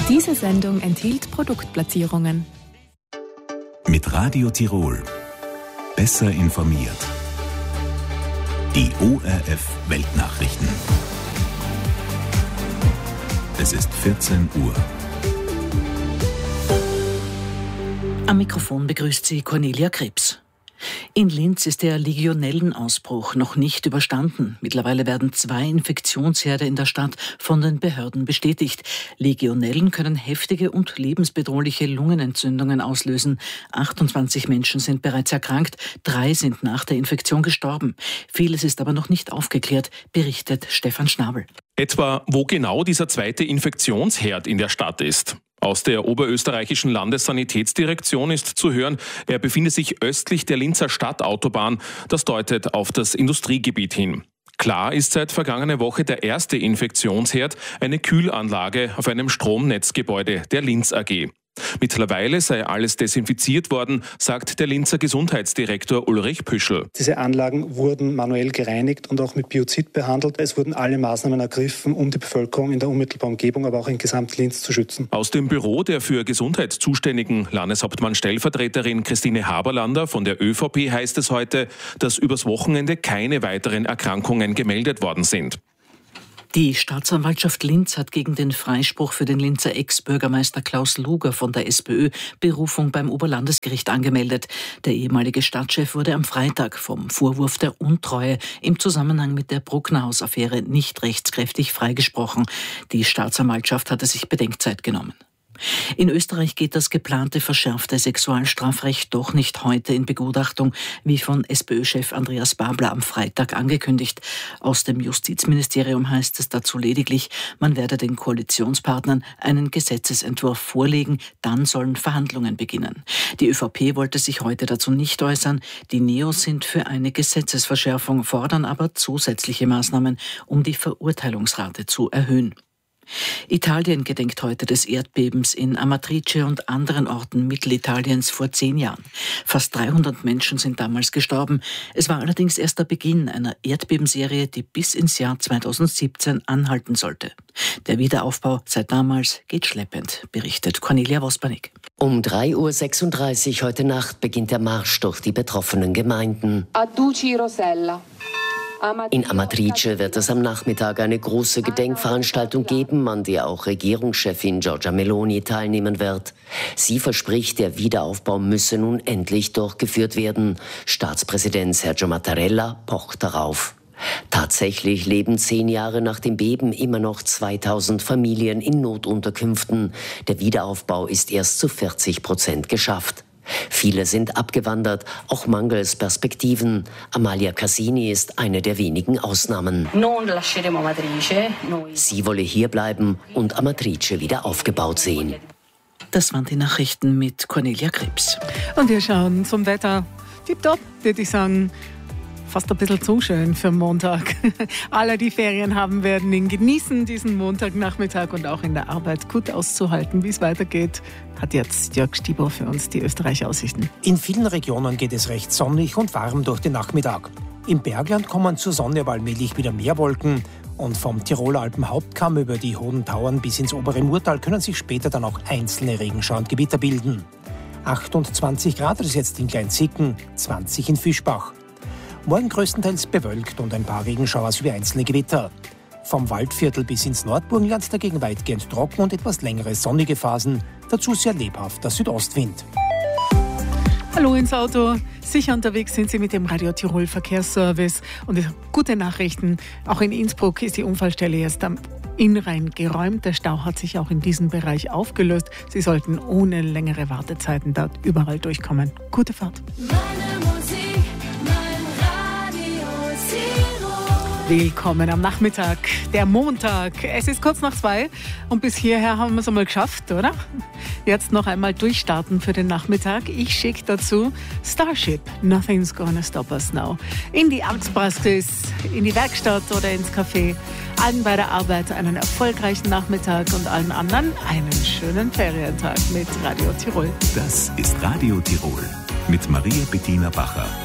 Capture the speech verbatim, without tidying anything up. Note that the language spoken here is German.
Diese Sendung enthielt Produktplatzierungen. Mit Radio Tirol. Besser informiert. Die O R F Weltnachrichten. Es ist vierzehn Uhr. Am Mikrofon begrüßt sie Cornelia Krebs. In Linz ist der Legionellenausbruch noch nicht überstanden. Mittlerweile werden zwei Infektionsherde in der Stadt von den Behörden bestätigt. Legionellen können heftige und lebensbedrohliche Lungenentzündungen auslösen. achtundzwanzig Menschen sind bereits erkrankt, drei sind nach der Infektion gestorben. Vieles ist aber noch nicht aufgeklärt, berichtet Stefan Schnabel. Etwa, wo genau dieser zweite Infektionsherd in der Stadt ist. Aus der oberösterreichischen Landessanitätsdirektion ist zu hören, er befindet sich östlich der Linzer Stadtautobahn. Das deutet auf das Industriegebiet hin. Klar ist seit vergangener Woche der erste Infektionsherd, eine Kühlanlage auf einem Stromnetzgebäude der Linz A G. Mittlerweile sei alles desinfiziert worden, sagt der Linzer Gesundheitsdirektor Ulrich Püschel. Diese Anlagen wurden manuell gereinigt und auch mit Biozid behandelt. Es wurden alle Maßnahmen ergriffen, um die Bevölkerung in der unmittelbaren Umgebung, aber auch in Gesamt-Linz zu schützen. Aus dem Büro der für Gesundheit zuständigen Landeshauptmann-Stellvertreterin Christine Haberlander von der Ö V P heißt es heute, dass übers Wochenende keine weiteren Erkrankungen gemeldet worden sind. Die Staatsanwaltschaft Linz hat gegen den Freispruch für den Linzer Ex-Bürgermeister Klaus Luger von der SPÖ Berufung beim Oberlandesgericht angemeldet. Der ehemalige Stadtchef wurde am Freitag vom Vorwurf der Untreue im Zusammenhang mit der Brucknerhaus-Affäre nicht rechtskräftig freigesprochen. Die Staatsanwaltschaft hatte sich Bedenkzeit genommen. In Österreich geht das geplante verschärfte Sexualstrafrecht doch nicht heute in Begutachtung, wie von SPÖ-Chef Andreas Babler am Freitag angekündigt. Aus dem Justizministerium heißt es dazu lediglich, man werde den Koalitionspartnern einen Gesetzesentwurf vorlegen, dann sollen Verhandlungen beginnen. Die Ö V P wollte sich heute dazu nicht äußern. Die Neos sind für eine Gesetzesverschärfung, fordern aber zusätzliche Maßnahmen, um die Verurteilungsrate zu erhöhen. Italien gedenkt heute des Erdbebens in Amatrice und anderen Orten Mittelitaliens vor zehn Jahren. Fast dreihundert Menschen sind damals gestorben. Es war allerdings erst der Beginn einer Erdbebenserie, die bis ins Jahr zweitausendsiebzehn anhalten sollte. Der Wiederaufbau seit damals geht schleppend, berichtet Cornelia Wospanik. Um drei Uhr sechsunddreißig heute Nacht beginnt der Marsch durch die betroffenen Gemeinden. Aduci Rosella. In Amatrice wird es am Nachmittag eine große Gedenkveranstaltung geben, an der auch Regierungschefin Giorgia Meloni teilnehmen wird. Sie verspricht, der Wiederaufbau müsse nun endlich durchgeführt werden. Staatspräsident Sergio Mattarella pocht darauf. Tatsächlich leben zehn Jahre nach dem Beben immer noch zweitausend Familien in Notunterkünften. Der Wiederaufbau ist erst zu vierzig Prozent geschafft. Viele sind abgewandert, auch mangels Perspektiven. Amalia Cassini ist eine der wenigen Ausnahmen. Sie wolle hierbleiben und Amatrice wieder aufgebaut sehen. Das waren die Nachrichten mit Cornelia Krebs. Und wir schauen zum Wetter. Tipptopp, würde ich sagen. Fast ein bisschen zu schön für Montag. Alle, die Ferien haben, werden ihn genießen, diesen Montagnachmittag und auch in der Arbeit gut auszuhalten. Wie es weitergeht, hat jetzt Jörg Stieber für uns die Österreich-Aussichten. In vielen Regionen geht es recht sonnig und warm durch den Nachmittag. Im Bergland kommen zur Sonne aber allmählich wieder mehr Wolken. Und vom Tiroler Alpenhauptkamm über die Hohen Tauern bis ins obere Murtal können sich später dann auch einzelne Regenschauer und Gewitter bilden. achtundzwanzig Grad ist jetzt in Kleinzicken, zwanzig in Fischbach. Morgen größtenteils bewölkt und ein paar Regenschauer sowie einzelne Gewitter. Vom Waldviertel bis ins Nordburgenland dagegen weitgehend trocken und etwas längere sonnige Phasen, dazu sehr lebhafter Südostwind. Hallo ins Auto. Sicher unterwegs sind Sie mit dem Radio Tirol Verkehrsservice. Und gute Nachrichten, auch in Innsbruck ist die Unfallstelle jetzt am Innrhein geräumt. Der Stau hat sich auch in diesem Bereich aufgelöst. Sie sollten ohne längere Wartezeiten dort überall durchkommen. Gute Fahrt. Willkommen am Nachmittag, der Montag. Es ist kurz nach zwei und bis hierher haben wir es einmal geschafft, oder? Jetzt noch einmal durchstarten für den Nachmittag. Ich schicke dazu Starship, Nothing's Gonna Stop Us Now. In die Arztpraxis, in die Werkstatt oder ins Café. Allen bei der Arbeit einen erfolgreichen Nachmittag und allen anderen einen schönen Ferientag mit Radio Tirol. Das ist Radio Tirol mit Maria Bettina Bacher.